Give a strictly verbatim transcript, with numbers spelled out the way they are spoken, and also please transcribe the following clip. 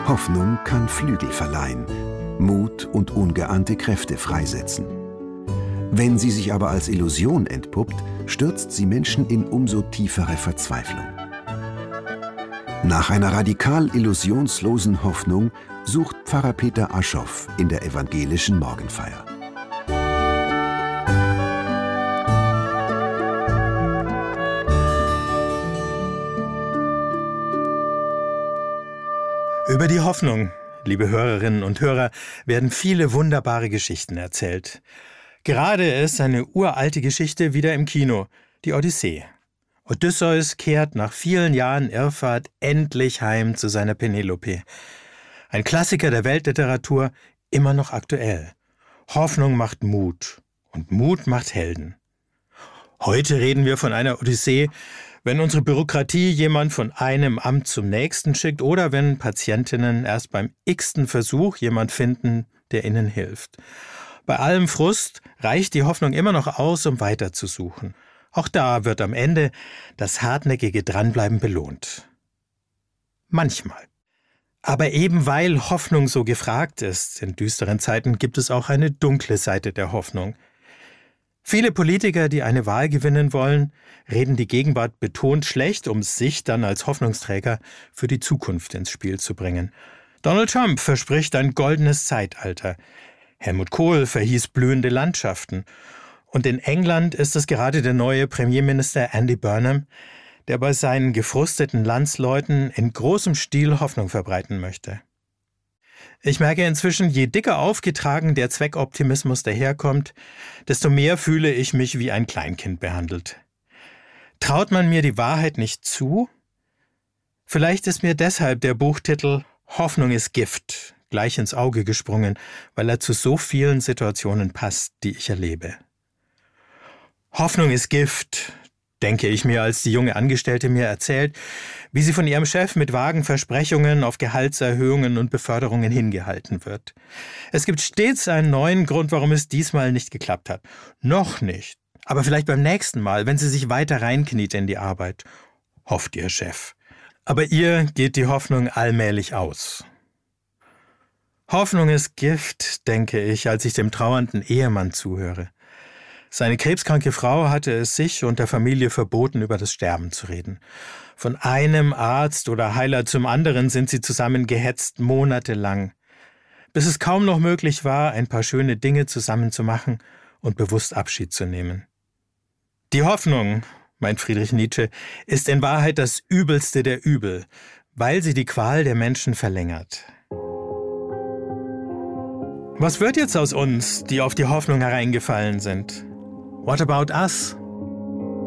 Hoffnung kann Flügel verleihen, Mut und ungeahnte Kräfte freisetzen. Wenn sie sich aber als Illusion entpuppt, stürzt sie Menschen in umso tiefere Verzweiflung. Nach einer radikal illusionslosen Hoffnung sucht Pfarrer Peter Aschoff in der evangelischen Morgenfeier. Über die Hoffnung, liebe Hörerinnen und Hörer, werden viele wunderbare Geschichten erzählt. Gerade ist eine uralte Geschichte wieder im Kino, die Odyssee. Odysseus kehrt nach vielen Jahren Irrfahrt endlich heim zu seiner Penelope. Ein Klassiker der Weltliteratur, immer noch aktuell. Hoffnung macht Mut und Mut macht Helden. Heute reden wir von einer Odyssee, wenn unsere Bürokratie jemand von einem Amt zum nächsten schickt oder wenn Patientinnen erst beim x-ten Versuch jemand finden, der ihnen hilft. Bei allem Frust reicht die Hoffnung immer noch aus, um weiterzusuchen. Auch da wird am Ende das hartnäckige Dranbleiben belohnt. Manchmal. Aber eben weil Hoffnung so gefragt ist in düsteren Zeiten, gibt es auch eine dunkle Seite der Hoffnung. Viele Politiker, die eine Wahl gewinnen wollen, reden die Gegenwart betont schlecht, um sich dann als Hoffnungsträger für die Zukunft ins Spiel zu bringen. Donald Trump verspricht ein goldenes Zeitalter. Helmut Kohl verhieß blühende Landschaften. Und in England ist es gerade der neue Premierminister Andy Burnham, der bei seinen gefrusteten Landsleuten in großem Stil Hoffnung verbreiten möchte. Ich merke inzwischen, je dicker aufgetragen der Zweckoptimismus daherkommt, desto mehr fühle ich mich wie ein Kleinkind behandelt. Traut man mir die Wahrheit nicht zu? Vielleicht ist mir deshalb der Buchtitel »Hoffnung ist Gift« gleich ins Auge gesprungen, weil er zu so vielen Situationen passt, die ich erlebe. Hoffnung ist Gift, denke ich mir, als die junge Angestellte mir erzählt, wie sie von ihrem Chef mit vagen Versprechungen auf Gehaltserhöhungen und Beförderungen hingehalten wird. Es gibt stets einen neuen Grund, warum es diesmal nicht geklappt hat. Noch nicht, aber vielleicht beim nächsten Mal, wenn sie sich weiter reinkniet in die Arbeit, hofft ihr Chef. Aber ihr geht die Hoffnung allmählich aus. Hoffnung ist Gift, denke ich, als ich dem trauernden Ehemann zuhöre. Seine krebskranke Frau hatte es sich und der Familie verboten, über das Sterben zu reden. Von einem Arzt oder Heiler zum anderen sind sie zusammen gehetzt, monatelang, bis es kaum noch möglich war, ein paar schöne Dinge zusammen zu machen und bewusst Abschied zu nehmen. Die Hoffnung, meint Friedrich Nietzsche, ist in Wahrheit das Übelste der Übel, weil sie die Qual der Menschen verlängert. Was wird jetzt aus uns, die auf die Hoffnung hereingefallen sind? What about us?